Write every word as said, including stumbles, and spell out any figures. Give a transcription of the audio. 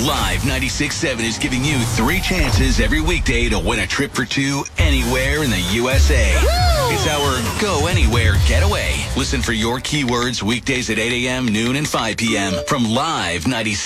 Live ninety-six point seven is giving you three chances every weekday to win a trip for two anywhere in the U S A. Woo! It's our Go Anywhere Getaway. Listen for your keywords weekdays at eight a.m., noon, and five p.m. from Live ninety-six.